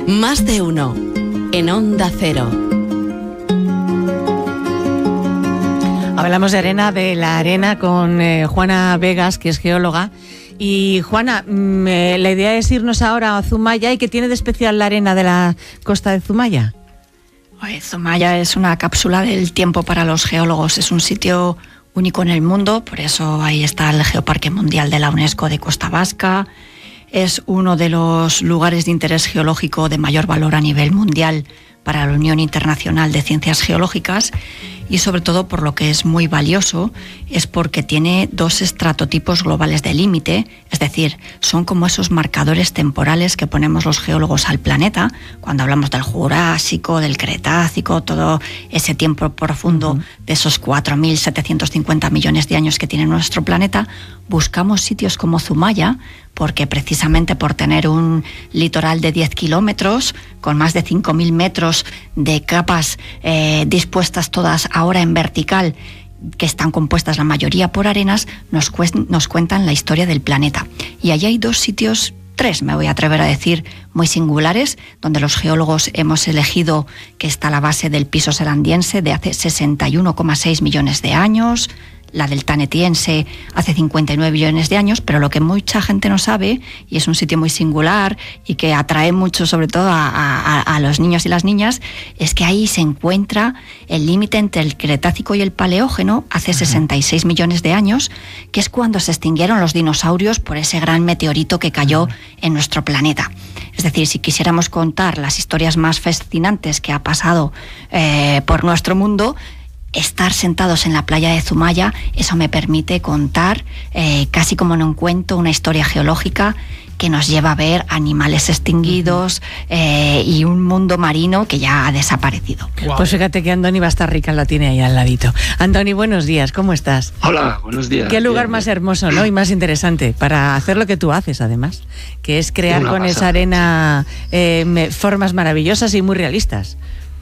Más de uno. En Onda Cero. Hablamos de la arena con Juana Vegas, que es geóloga. Y Juana, la idea es irnos ahora a Zumaya. ¿Y qué tiene de especial la arena de la costa de Zumaya? Zumaya es una cápsula del tiempo para los geólogos. Es un sitio único en el mundo, por eso ahí está el Geoparque Mundial de la UNESCO de Costa Vasca. Es uno de los lugares de interés geológico de mayor valor a nivel mundial para la Unión Internacional de Ciencias Geológicas, y sobre todo por lo que es muy valioso es porque tiene 2 estratotipos globales de límite, es decir, son como esos marcadores temporales que ponemos los geólogos al planeta cuando hablamos del Jurásico, del Cretácico, todo ese tiempo profundo de esos 4.750 millones de años que tiene nuestro planeta. Buscamos sitios como Zumaya porque precisamente por tener un litoral de 10 kilómetros con más de 5.000 metros de capas dispuestas todas ahora en vertical, que están compuestas la mayoría por arenas, nos cuentan la historia del planeta. Y allí hay 2 sitios, 3 me voy a atrever a decir, muy singulares, donde los geólogos hemos elegido que está la base del piso selandiense de hace 61,6 millones de años, la del tanetiense hace 59 millones de años, pero lo que mucha gente no sabe, y es un sitio muy singular y que atrae mucho sobre todo a los niños y las niñas, es que ahí se encuentra el límite entre el Cretácico y el Paleógeno hace 66 millones de años, que es cuando se extinguieron los dinosaurios por ese gran meteorito que cayó en nuestro planeta. Es decir, si quisiéramos contar las historias más fascinantes que ha pasado por nuestro mundo, estar sentados en la playa de Zumaya, eso me permite contar casi como en un cuento, una historia geológica que nos lleva a ver animales extinguidos y un mundo marino que ya ha desaparecido. Wow. Pues fíjate que Andoni va a estar rica, la tiene ahí al ladito. Andoni, buenos días, ¿cómo estás? Hola, buenos días. Qué lugar más hermoso, ¿no? Y más interesante para hacer lo que tú haces, además, que es crear con esa arena formas maravillosas y muy realistas.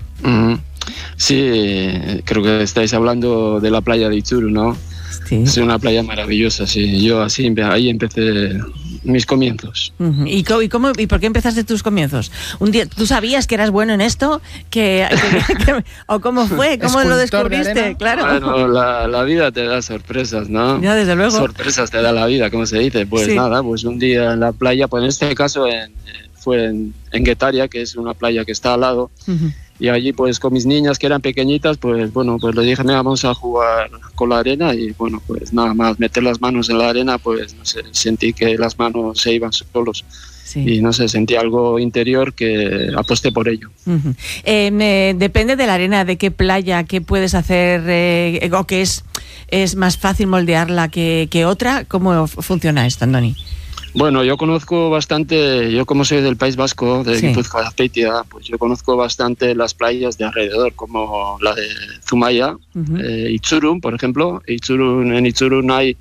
Sí, creo que estáis hablando de la playa de Itzuru, ¿no? Sí. Es una playa maravillosa, sí. Yo ahí empecé mis comienzos. ¿Y por qué empezaste tus comienzos? ¿Un día tú sabías que eras bueno en esto? ¿O cómo fue? ¿Cómo lo descubriste? Claro. Bueno, la vida te da sorpresas, ¿no? Ya, desde luego. Sorpresas te da la vida, como se dice. Pues sí. Nada, pues un día en la playa, pues en este caso fue en Guetaria, que es una playa que está al lado. Y allí pues con mis niñas que eran pequeñitas, pues bueno, pues le dije, mira, vamos a jugar con la arena, y bueno, pues nada más meter las manos en la arena, pues no sé, sentí que las manos se iban solos. Sí. Y no sé, sentí algo interior que aposté por ello. Depende de la arena, de qué playa, qué puedes hacer, o que es más fácil moldearla que otra. ¿Cómo funciona esto, Andoni? Bueno, yo conozco bastante, yo como soy del País Vasco, de Guipúzcoa de Azpeitia, pues yo conozco bastante las playas de alrededor, como la de Zumaya, Itzurun, por ejemplo. En Itzurun hay,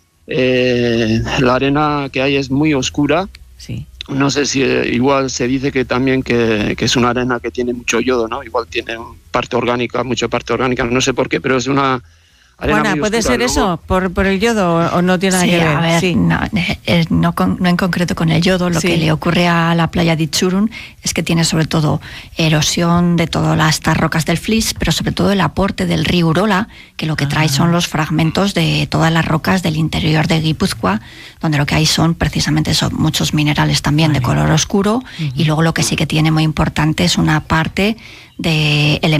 la arena que hay es muy oscura. Sí. No sé si igual se dice que también que es una arena que tiene mucho yodo, ¿no? Igual tiene mucha parte orgánica, no sé por qué, pero es una... Juana, ¿puede ser eso por el yodo o no tiene nada que ver? A ver, sí. No en concreto con el yodo. Lo que le ocurre a la playa de Itzurun es que tiene sobre todo erosión de todas estas rocas del Flis, pero sobre todo el aporte del río Urola, que lo que trae son los fragmentos de todas las rocas del interior de Guipúzcoa, donde lo que hay son precisamente muchos minerales también de color oscuro, y luego lo que sí que tiene muy importante es una parte de elementos